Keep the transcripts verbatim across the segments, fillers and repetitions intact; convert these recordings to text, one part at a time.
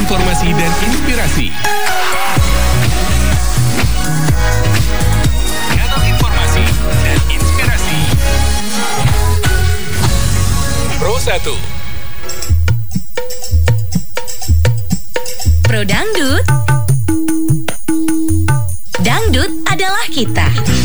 informasi dan inspirasi. Kanal informasi dan inspirasi Pro satu. Pro Dangdut. Dangdut adalah kita.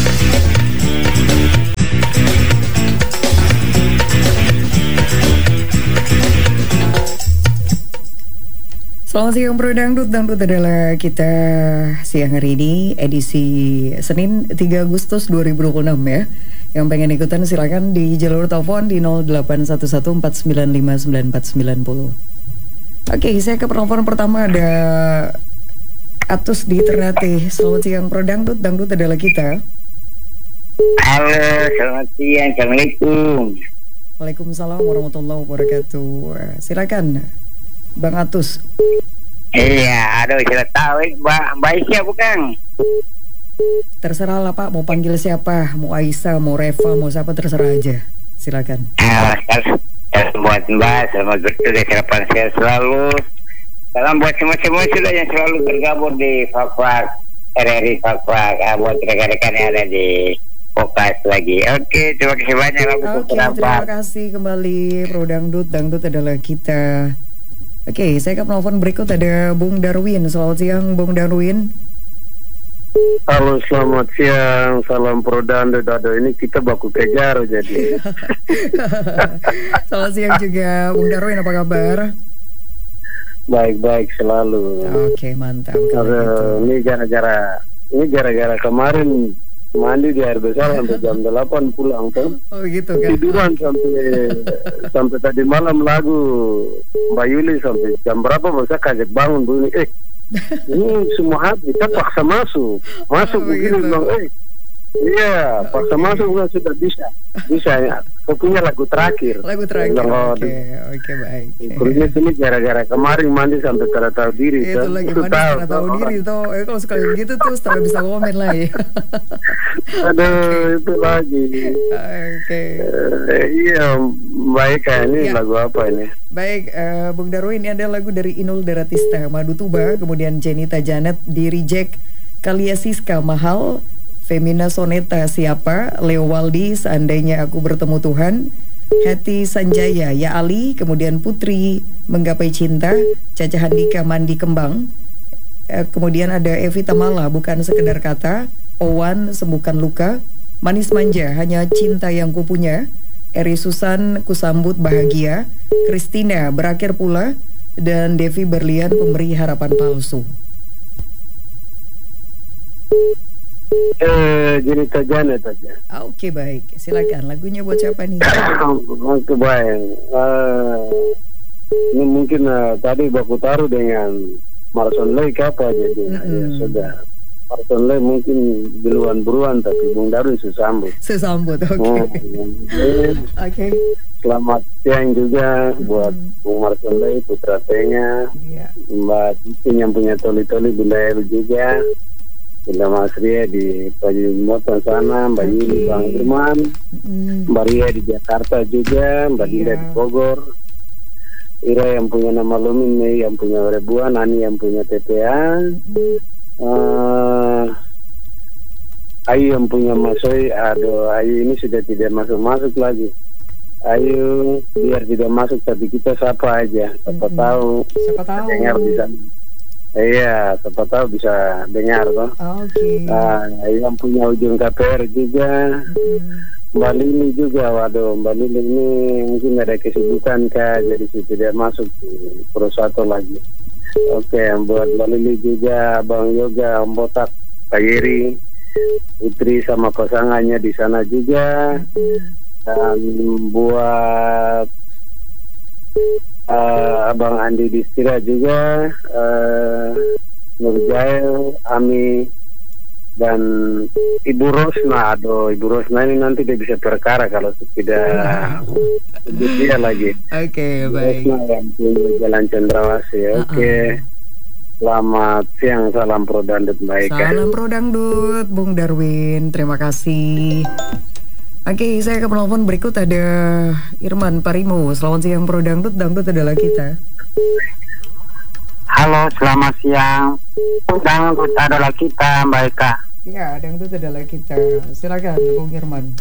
Selamat siang Pro Dangdut. Dangdut adalah kita siang hari ini edisi Senin tiga Agustus dua ribu dua puluh enam ya. Yang pengen ikutan silakan di jalur telepon di nol delapan satu satu empat sembilan lima sembilan empat sembilan nol. Oke, saya ke penelpon pertama ada Atus di Ternate. Selamat siang Pro Dangdut. Dangdut adalah kita. Halo, selamat siang. Assalamualaikum. Waalaikumsalam warahmatullahi wabarakatuh. Silakan Bang Atus. Iya, aduh sudah tahu Mbak Mbak Aisyah bukan? Terserah lah Pak, mau panggil siapa, mau Aisyah, mau Reva, mau siapa terserah aja. Silakan. Ah, salam buat Mbak, selamat bertugas, harapan sehat selalu. Salam buat semua-semua sudah yang selalu bergabung di Fakfak R R I Fakfak, ah, buat rekan-rekan yang ada di Fokus lagi. Oke, terima kasih banyak. Oke, terima kasih kembali Pro Dangdut. Dangdut adalah kita. Oke, saya ke penelpon berikut ada Bung Darwin. Selamat siang Bung Darwin. Halo, selamat siang. Salam Pro Dangdut. Aduh, ini kita baku kejar jadi. Selamat siang juga Bung Darwin, apa kabar? Baik-baik selalu. Oke, mantap. Aduh, ini gara-gara ini gara-gara kemarin mandi di air besar sampai jam delapan pulang tuh. Oh gitu kan. Tiduran sampai sampai tadi malam lagu Mbak Yuli sampai jam berapa masa kaget bangun bunyi eh ini semua habis kita paksa masuk masuk oh, begini gitu. bilang eh iya paksa okay. masuk kan sudah bisa bisa ya pokoknya lagu terakhir lagu terakhir oke oh, oke okay, okay, baik kuliah ini gara-gara kemarin mandi sampai tidak tahu diri itu kan? Lagi mandi tidak tahu diri tuh eh, kalau sekali begitu tuh setelah bisa komen lah ya. Aduh okay. Itu lagi oke okay. uh, iya baik kan ini ya. Lagu apa ini baik uh, Bung Darwin, ini ada lagu dari Inul Daratista, Madu Tuba, kemudian Jenita Janet di Reject, Kalia Siska Mahal, Femina Soneta Siapa, Leo Waldi Seandainya Aku Bertemu Tuhan, Hati Sanjaya Ya Ali, kemudian Putri Menggapai Cinta, Caca Handika Mandi Kembang, eh, kemudian ada Evi Tamala Bukan Sekedar Kata, Owan Sembuhkan Luka, Manis Manja Hanya Cinta Yang Kupunya, Eri Susan Kusambut Bahagia, Christina Berakhir Pula, dan Devi Berlian Pemberi Harapan Palsu. Eh, Jenita Janet aja. Ah, Oke okay, baik, silakan. Lagunya buat siapa nih? Oke baik. Uh, ini mungkin uh, tadi baku taruh dengan Marson Lake apa jadi mm-hmm. ya sudah. Marson Lake mungkin duluan buruan tapi Bung Darwin sesambut. Sesambut, oke. Okay. Oh, oke. Okay. Selamat siang juga mm-hmm. buat Bung Marson Lake, Putra Tenya, yeah. Mbak Titin yang punya toli-toli, Bunda Elu juga. Bunda Mas Ria di Pajimotong sana, Mbak okay. Yuli, Bang Irman, mm. Mbak Ria di Jakarta juga, Mbak Dinda yeah. di Bogor, Ira yang punya nama Lumin, yang punya Rebuan, Ani yang punya T P A, mm. uh, Ayu yang punya Masoi. Aduh, Ayu ini sudah tidak masuk-masuk lagi. Ayu biar tidak masuk tapi kita sapa aja, siapa mm-hmm. tahu, siapa tahu dengar di sana. Iya, siapa tahu bisa dengar toh. Oke. Okay. Nah, yang punya ujung K P R juga, mm. Mbak Lili juga. Waduh, Mbak Lili ini mungkin ada kesibukan kah, jadi tidak masuk di Pro satu lagi. Oke, okay, buat Mbak Lili juga, Bang Yoga, Om Botak, Pak Yeri, Putri sama pasangannya di sana juga, mm. dan buat Uh, Abang Andi Distira juga, uh, Nurjail, Ami, dan Ibu Rosna. Aduh, Ibu Rosna ini nanti dia bisa perkara kalau tidak dia lagi. Oke, okay, baik. Rosna yang punya Jalan Cendrawasih. Oke. Okay. Uh-uh. Selamat siang, salam Pro Dangdut baik. Salam Pro Dangdut, Bung Darwin. Terima kasih. Oke, saya ke penelpon berikut ada Irman Parimo. Selamat siang Pro Dangdut. Dangdut adalah kita. Halo, selamat siang. Dangdut adalah kita, Mbak Eka. Ya, dangdut adalah kita. Silakan, Bung Irman.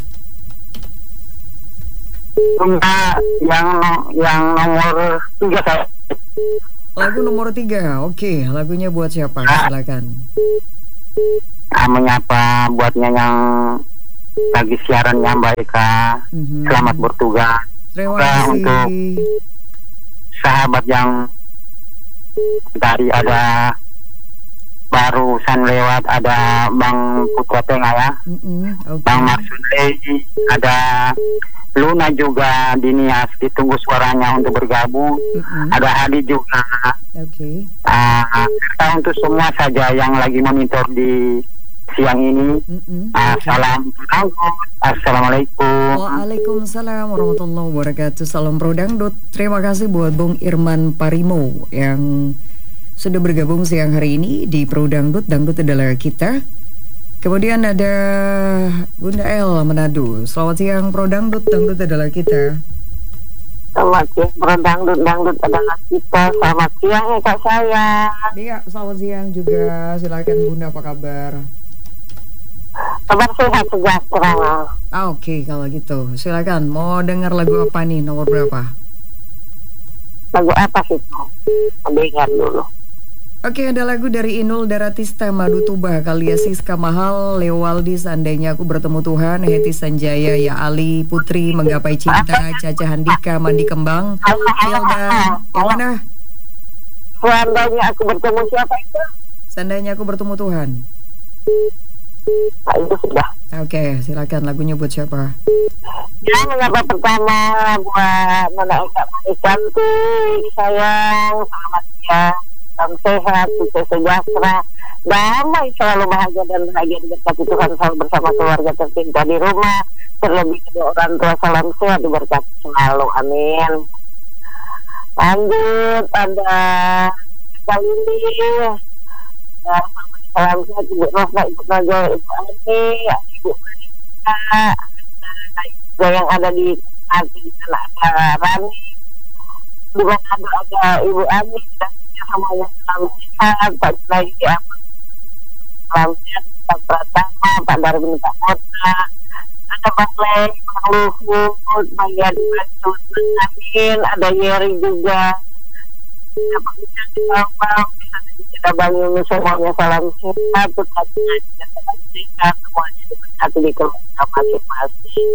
Bunda yang yang nomor tiga saya. Lagu nomor tiga, oke. Lagunya buat siapa? Silakan. Ah, menyapa buatnya yang lagi siarannya, Mbak Eka. Mm-hmm. Selamat bertugas. Terima Nah, kasih. untuk sahabat yang tadi ada barusan lewat, ada Bang Putra Tengah ya, Mm-mm, oke. Bang Marsudi, ada Luna juga di Nias, ditunggu suaranya untuk bergabung. Mm-mm, Ada Hadi juga. oke. Ah, serta untuk semua saja yang lagi monitor di siang ini. Mm-mm, Ah, oke. salam. Assalamualaikum. Waalaikumsalam warahmatullahi wabarakatuh. Salam Pro Dangdut. Terima kasih buat Bung Irman Parimo yang sudah bergabung siang hari ini di Pro Dangdut. Dangdut adalah kita. Kemudian ada Bunda El Manado. Selamat siang Pro Dangdut. Dangdut adalah kita. Selamat siang, Pro Dangdut. Dangdut adalah kita. Selamat siang ya Kak saya. Iya, selamat siang juga. Silakan Bunda, apa kabar? Kabar sehat sejahtera. Ah, oke, kalau gitu. Silakan. Mau dengar lagu apa nih? Nomor berapa? Lagu apa sih? Dengar dulu. Oke, ada lagu dari Inul Daratista, Madu Tuba, Kalia Siska Mahal, Lewaldi, Seandainya Aku Bertemu Tuhan, Heti Sanjaya, Ya Ali, Putri, Menggapai Cinta, Caca Handika, Mandi Kembang, Hilda, yang mana? Seandainya aku bertemu siapa itu? Seandainya Aku Bertemu Tuhan. Nah, itu sudah. Oke, silakan. Lagunya buat siapa? Ya, menyapa pertama buat Nona Eka Manis cantik, sayang, selamat siang, salam sehat, sukses sejahtera, damai, selalu bahagia dan bahagia diberkati Tuhan, selalu bersama keluarga tercinta di rumah, terlebih kedua orang tua, salam sehat diberkati selalu, amin. Lanjut, ada kali ini ya, salam sehat Ibu Rosna, Ibu Naja, Ibu Ani, Ibu Manika, ada yang ada di hati di sana, ada Rani, di Manado ada Ibu Ani, dan semuanya salam sehat, Pak Julai di Amun, salam sehat, Pak Pratama, Pak Darwin, Pak Kota, ada Pak Leng, Pak Luhut, Pak Yadi, Pak Cut, Pak Amin, ada Yeri juga, ada Pak Ujang di Bawang, ada Bang Yumi, semuanya salam sehat, tetapnya juga salam sehat, semuanya diberkati di keluarga masing-masing.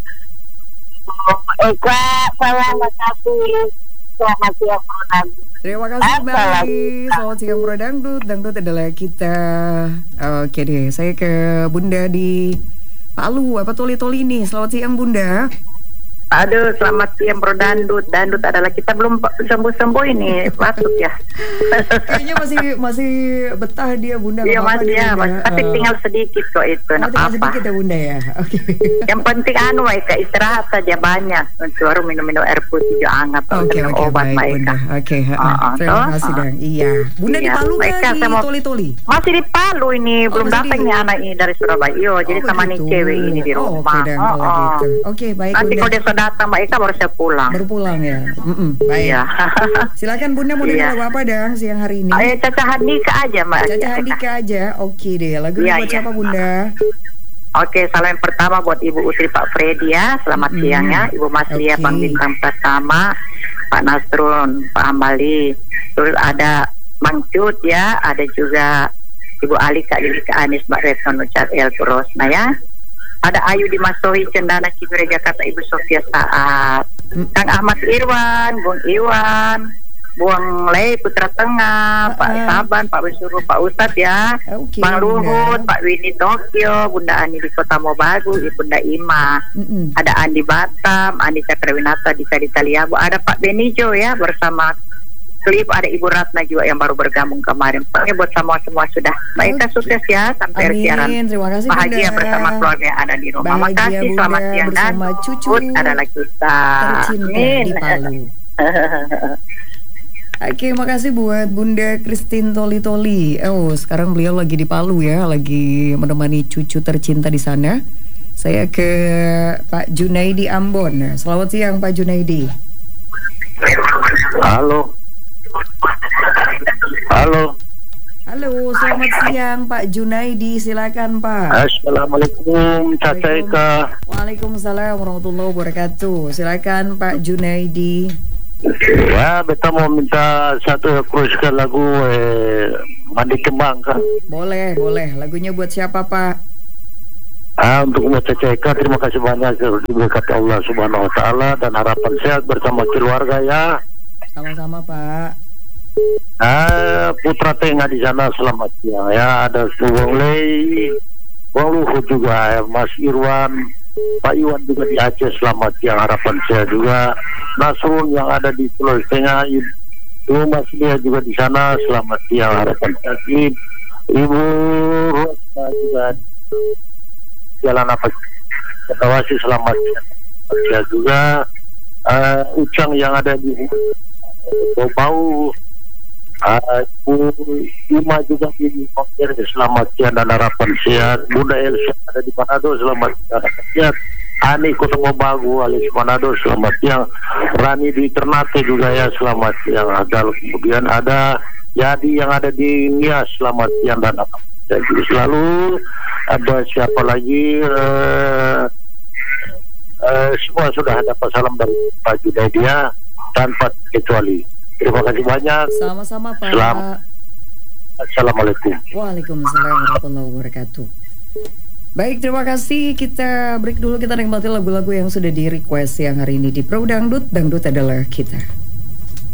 Eka, saya makasih. Selamat siang Pro Dangdut. Terima kasih kembali. Selamat siang Pro Dangdut. Dangdut adalah kita. Oke deh, saya ke Bunda di Palu. Apa toli-toli ini? Selamat siang Bunda. Aduh, selamat siang Pro Dangdut. Dangdut adalah kita, belum sembuh-sembuh ini, patut ya. Kayaknya masih masih betah dia Bunda. Iya Nggak apa-apa masih dia, ya, Bunda. mas, tapi Eh, tinggal sedikit kok itu, oh, nak tinggal apa. sedikit ya Bunda ya. Oke. Yang penting anu Maika, istirahat saja banyak. Baru minum-minum air putih juga hangat, Oke minum oke obat baik Maika. Bunda. Oke. ha, Ah, ah, Terima toh? kasih Ah. Dang. Iya. Bunda di Iya, Palu Maika, kan di saya mau- toli-toli. Masih di Palu ini, Oh, belum masih datang di- nih anak ini dari Surabaya. Iya, jadi Oh, sama nih begitu. cewek ini di Oh, rumah. Oke Dang Oh, kalau oh. gitu. Oke baik Nanti Bunda. kalau dia sudah datang Mbak Eka baru saya pulang. Baru pulang ya. Mm-mm, baik. Iya. Silakan Bunda mau dengar Iya. lagu apa Dang siang hari ini? Ayo Caca Handika aja Mbak. Caca Handika aja. Oke deh. Lagunya Iya, buat iya. siapa Bunda? Oke, salam yang pertama buat Ibu Utri Pak Fredi ya. Selamat Mm-mm. siang ya. Ibu Mas Lia, Oke. Bang Bintang Pratama, Pak Nasrun, Pak Ambali. Terus ada Bang Cut ya. Ada juga Ibu Ali, Kak Lili, Kak Anis, Mbak Retno, Nucat El Rosna ya. Ada Ayu di Masohi, Cendana, Cibire, Jakarta, Ibu Sofia Saat. Mm. Kang Ahmad Irwan, Bung Iwan, Buang Lei, Putra Tengah, Pak Ah, ah. Saban, Pak Wisuru, Pak Ustadz ya. Oke, Bang Luhut, Bunda. Pak Winnie Tokyo, Bunda Ani di Kota Mobagu, Bunda Ima, Mm-mm. ada Andi Batam, Andi Cakrawinata di Sari Taliabu, ada Pak Benijo ya bersama Klip, ada Ibu Ratna juga yang baru bergabung kemarin. Pokoknya buat semua semua sudah. Baiklah, Oke. sukses ya sampai siaran. Amin. Terima kasih Bahagia Bunda. bersama keluarga yang ada di rumah. Bahagia, Makasih, Bunda, selamat siang dan bersama cucu Bud adalah kita. tercinta Amin. di Palu. Oke, makasih buat Bunda Christine Toli Toli. Oh, sekarang beliau lagi di Palu ya, lagi menemani cucu tercinta di sana. Saya ke Pak Junaidi Ambon. Selamat siang Pak Junaidi. Halo. Halo. Halo, selamat siang Pak Junaidi, silakan Pak. Assalamualaikum, Caca Eka. Waalaikumsalam warahmatullahi wabarakatuh. Silakan Pak Junaidi. Ya, beta mau minta satu request lagu eh, Mandi Kembang kan. Boleh, boleh. Lagunya buat siapa Pak? Ah, untuk Mbak Caca Eka, terima kasih banyak diberkati Allah Subhanahu Wa Taala dan harapan sehat bersama keluarga ya. Sama-sama Pak. Ah, Putra Tengah di sana selamat siang ya. Ada Wong Lei, Wong Luhut juga ya. Mas Irwan, Pak Iwan juga di Aceh selamat siang, harapan saya juga. Nasrun yang ada di Sulawesi Tengah, Ibu Mas Lia juga di sana selamat siang, harapan saya. Ibu Rosma juga jalan apa Ketawasi selamat siang, saya juga. Uh, Ucang yang ada di Bau Aku Ima juga di Mokir, selamat siang dan harapan sehat. Bunda Elsa ada di Manado, selamat siang, harapan sehat. Ani Kosomo Bagu alias Manado, selamat siang. Rani di Ternate juga ya, selamat siang. Ada kemudian ada Yadi yang ada di Nias, selamat siang dan harapan sehat. Selalu ada siapa lagi? Uh, uh, semua sudah dapat salam dari Pak Junaidi ya, tanpa kecuali. Terima kasih banyak. Sama-sama Pak. Selamat. Assalamualaikum. Waalaikumsalam warahmatullahi wabarakatuh. Baik, terima kasih. Kita break dulu, kita nikmati lagu-lagu yang sudah di request yang hari ini di Pro Dangdut. Dangdut adalah kita.